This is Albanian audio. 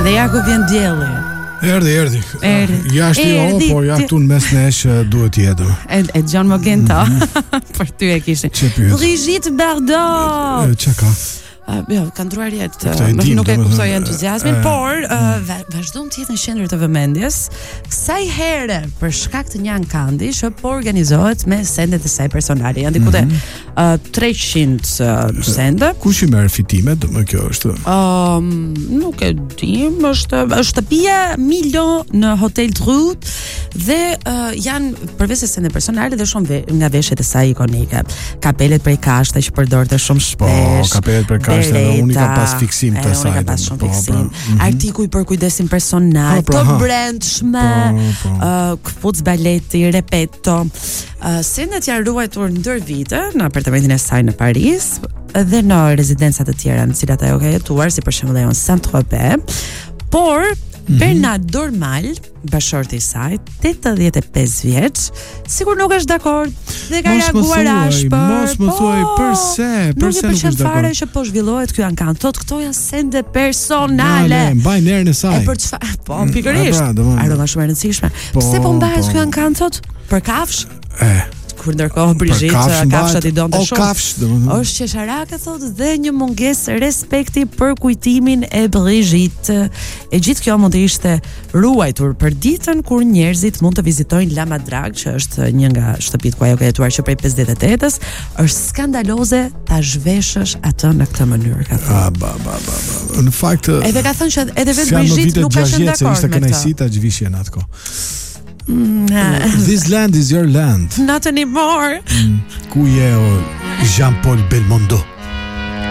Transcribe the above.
Dhe ja ku vjen dielli. Erdi. Jashtë por ja këtu në mes nesh duhet jetë. E John Mogenta. Për ty e kishin. Brigitte Bardot. Çka ka? Ka ndruar jetë, nuk e kuptoj entuziazmin, por vazhdon të jetë në qendër të vëmendjes kësaj here për shkak të një ankandi që po organizohet me sendet e saj personale. Janë diku te 300 sende. Kush i merr fitimet? Më kjo është. Nuk e di, është shtëpia Milo në Hotel Trut dhe janë përveç se sende personale dhe shumë nga veshjet e saj ikonike. Kapelet prej kashte që përdorte shumë shpesh. Kapelet prej kashte dhe unë ka pas fiksim të saj. Ka pas shumë fiksim. Artikuj për kujdesin personal, të brendshme, këpuc baleti, repeto. Sendet janë ruajtur ndër vite në apartamentin e saj në Paris dhe në rezidenca të tjera në cilat ajo ka jetuar, si për shembull ajo në Saint-Tropez. Por Bernard Dormal, bashorti i saj, 85 vjeç, sigur nuk është dakord dhe ka reaguar ashpër. Mos më thuaj pse nuk e pëlqen fare që po zhvillohet ky ankand. Thotë këto janë sende personale. Mbajnë erën e saj. Për çfarë? Po, pikërisht. Aroma shumë e rëndësishme. Pse po mbahet ky ankand thotë? Për kafsh? Kur ndërkohë Brigitte kafshat i donte shumë. Është qesharake thotë dhe një mungesë respekti për kujtimin e Brigitte. E gjithë kjo mund të ishte ruajtur për ditën kur njerëzit mund të vizitojnë La Madrag, që është një nga shtëpitë ku ajo ka jetuar që prej 58-s. Është skandaloze ta zhveshësh atë në këtë mënyrë, ka thënë. Në fakt edhe ka thënë që edhe vetë Brigitte nuk ka qenë dakord me këtë. Ishte kënaqësi ta zhvishje në atë kohë. This land is your land. Not anymore. Ku je o Jean-Paul Belmondo?